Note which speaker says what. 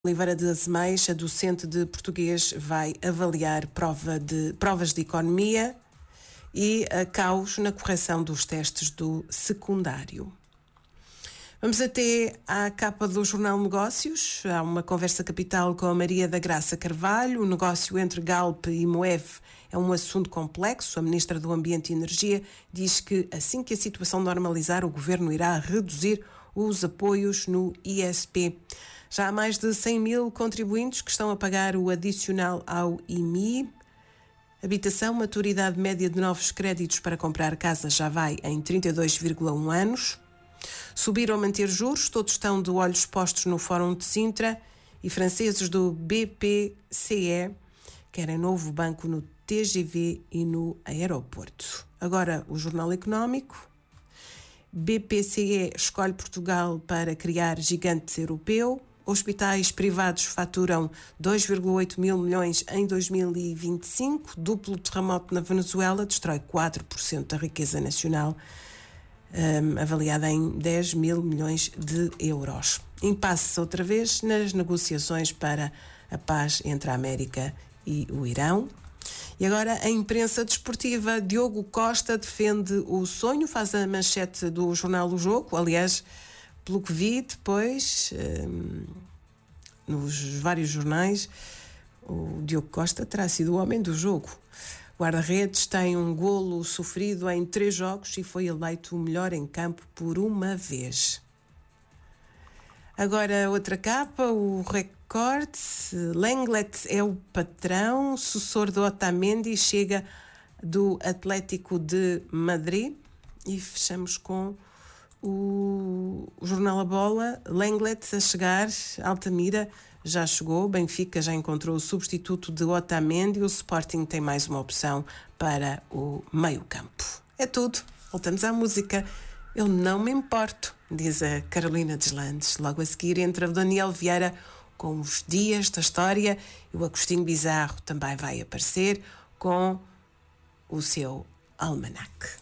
Speaker 1: Oliveira de Azemais, a docente de português, vai avaliar provas de economia e caos na correção dos testes do secundário. Vamos até à capa do Jornal Negócios. Há uma conversa capital com a Maria da Graça Carvalho. O negócio entre Galp e Moeve é um assunto complexo. A Ministra do Ambiente e Energia diz que assim que a situação normalizar, o Governo irá reduzir os apoios no ISP. Já há mais de 100 mil contribuintes que estão a pagar o adicional ao IMI. Habitação, maturidade média de novos créditos para comprar casa já vai em 32,1 anos. Subir ou manter juros, todos estão de olhos postos no Fórum de Sintra, e franceses do BPCE querem novo banco no TGV e no aeroporto. Agora o Jornal Económico. BPCE escolhe Portugal para criar gigante europeu. Hospitais privados faturam 2,8 mil milhões em 2025. Duplo terremoto na Venezuela destrói 4% da riqueza nacional, avaliada em 10 mil milhões de euros. Impasse outra vez nas negociações para a paz entre a América e o Irão. E agora a imprensa desportiva. Diogo Costa defende o sonho, faz a manchete do jornal O Jogo. Aliás, pelo que vi depois, nos vários jornais, o Diogo Costa terá sido o homem do jogo. Guarda-redes tem um golo sofrido em 3 jogos e foi eleito o melhor em campo por uma vez. Agora outra capa, o Record. Lenglet é o patrão, sucessor de Otamendi, chega do Atlético de Madrid. E fechamos com o jornal A Bola. Lenglet a chegar, Altamira já chegou, Benfica já encontrou o substituto de Otamendi, o Sporting tem mais uma opção para o meio-campo. É tudo, voltamos à música. Eu não me importo, diz a Carolina Deslandes. Logo a seguir entra o Daniel Vieira com os dias da história, e o Agostinho Bizarro também vai aparecer com o seu almanaque.